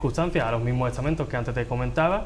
circunstancias, a los mismos estamentos que antes te comentaba,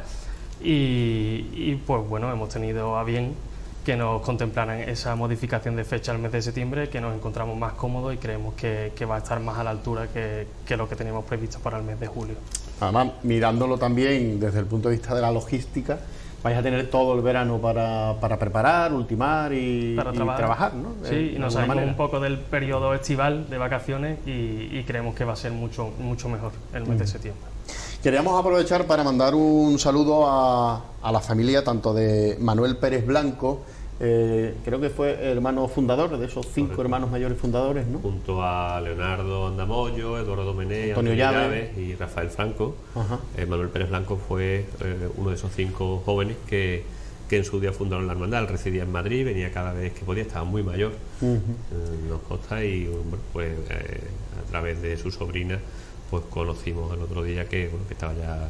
y pues bueno, hemos tenido a bien que nos contemplaran esa modificación de fecha al mes de septiembre, que nos encontramos más cómodos y creemos que va a estar más a la altura que lo que teníamos previsto para el mes de julio. Además, mirándolo también desde el punto de vista de la logística, vais a tener todo el verano para preparar, ultimar y trabajar, ¿no? Sí, y nos salimos un poco del periodo estival de vacaciones y creemos que va a ser mucho mejor el mes de septiembre. Queríamos aprovechar para mandar un saludo a la familia tanto de Manuel Pérez Blanco, creo que fue hermano fundador de esos 5 hermanos mayores fundadores, ¿no? Junto a Leonardo Andamoyo, Eduardo Domenech, Antonio Llaves y Rafael Franco. Manuel Pérez Blanco fue uno de esos 5 jóvenes que en su día fundaron la hermandad. Él residía en Madrid, venía cada vez que podía, estaba muy mayor, nos consta, y bueno, pues a través de su sobrina pues conocimos el otro día que estaba ya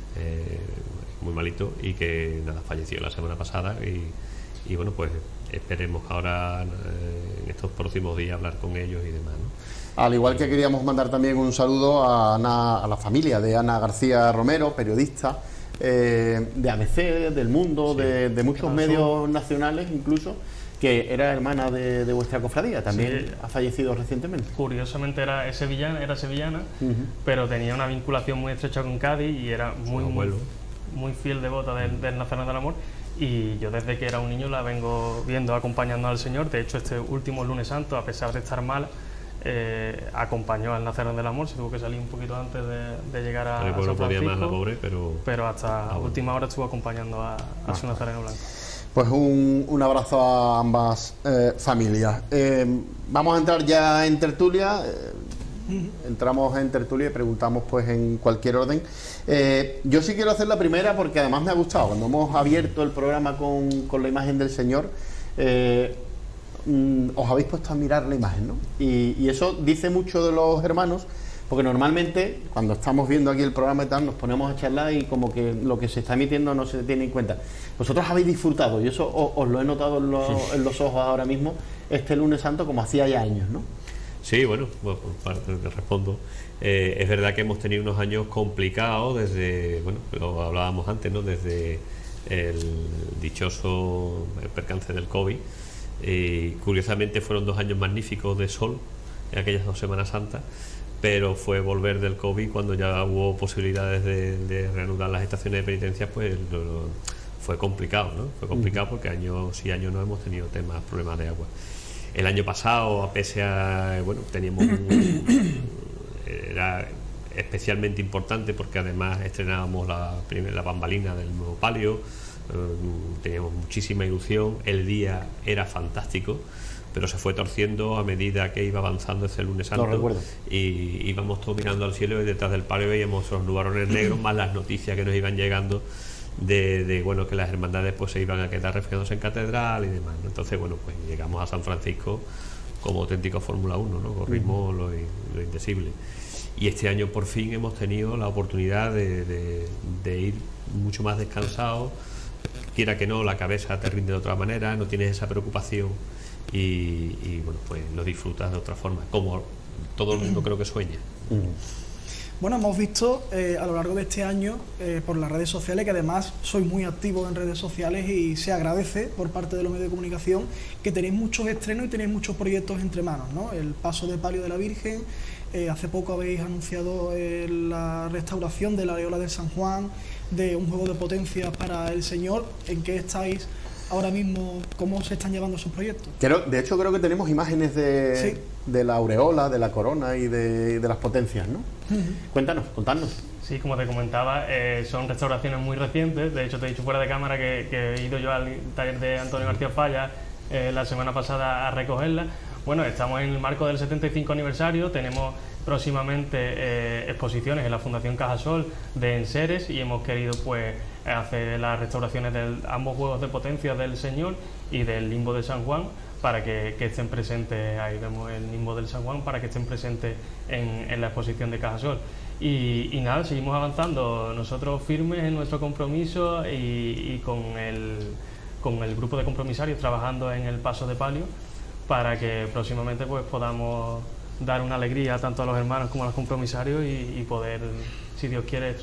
muy malito y que nada, falleció la semana pasada, y bueno, pues esperemos ahora en estos próximos días hablar con ellos y demás, ¿no? Al igual que queríamos mandar también un saludo a la familia de Ana García Romero, periodista de ABC, del Mundo, sí, de muchos medios nacionales incluso, que era hermana de vuestra cofradía, también sí, ha fallecido recientemente. Curiosamente era sevillana, pero tenía una vinculación muy estrecha con Cádiz y era muy fiel devota del Nazareno del Amor, y yo desde que era un niño la vengo viendo acompañando al Señor. De hecho, este último lunes santo, a pesar de estar mala, acompañó al Nazareno del Amor. Se tuvo que salir un poquito antes de llegar a San Francisco, más la pobre, pero hasta última hora estuvo acompañando a su Nazareno Blanco. Pues un abrazo a ambas familias. Vamos a entrar ya en tertulia. Entramos en tertulia y preguntamos pues en cualquier orden. Yo sí quiero hacer la primera porque además me ha gustado. Cuando hemos abierto el programa con la imagen del Señor, os habéis puesto a mirar la imagen, ¿no? Y eso dice mucho de los hermanos, porque normalmente cuando estamos viendo aquí el programa y tal, nos ponemos a charlar y como que lo que se está emitiendo no se tiene en cuenta. Vosotros habéis disfrutado, y eso os lo he notado en los ojos ahora mismo, este lunes santo, como hacía ya años, ¿no? Sí, bueno, por parte te respondo. Es verdad que hemos tenido unos años complicados desde, bueno, lo hablábamos antes, ¿no? Desde el dichoso percance del COVID. Curiosamente fueron 2 años magníficos de sol en aquellas 2 Semanas Santas, pero fue volver del COVID cuando ya hubo posibilidades de reanudar las estaciones de penitencia, pues fue complicado, ¿no? Fue complicado porque año sí año no hemos tenido problemas de agua. El año pasado, pese a, bueno, teníamos era especialmente importante porque además estrenábamos la bambalina del nuevo palio, teníamos muchísima ilusión, el día era fantástico, pero se fue torciendo a medida que iba avanzando ese lunes santo, y íbamos todos mirando al cielo y detrás del palio veíamos los nubarrones negros, más las noticias que nos iban llegando de bueno, que las hermandades pues se iban a quedar refugiándose en catedral y demás, ¿no? Entonces, bueno, pues llegamos a San Francisco como auténtico Fórmula 1, ¿no? Corrimos lo indecible, y este año por fin hemos tenido la oportunidad de ir mucho más descansados. Quiera que no, la cabeza te rinde de otra manera, no tienes esa preocupación y bueno, pues lo disfrutas de otra forma, como todo el mundo creo que sueña. Bueno, hemos visto a lo largo de este año por las redes sociales, que además sois muy activos en redes sociales y se agradece por parte de los medios de comunicación que tenéis muchos estrenos y tenéis muchos proyectos entre manos, ¿no? El paso de palio de la Virgen, hace poco habéis anunciado la restauración de la areola de San Juan, de un juego de potencias para el Señor. ¿En qué estáis ahora mismo? ¿Cómo se están llevando esos proyectos? De hecho creo que tenemos imágenes de la aureola, de la corona y de las potencias, ¿no? Contadnos. Sí, como te comentaba, son restauraciones muy recientes. De hecho, te he dicho fuera de cámara que he ido yo al taller de Antonio García Falla la semana pasada a recogerla. Bueno, estamos en el marco del 75 aniversario, tenemos próximamente exposiciones en la Fundación Cajasol de enseres, y hemos querido pues hacer las restauraciones de ambos juegos de potencia del Señor y del limbo de San Juan, para que estén presentes. Ahí vemos el limbo del San Juan, para que estén presentes en la exposición de Cajasol. Y nada, seguimos avanzando nosotros firmes en nuestro compromiso y con el grupo de compromisarios trabajando en el paso de palio, para que próximamente pues podamos dar una alegría tanto a los hermanos como a los compromisarios y poder si Dios quiere,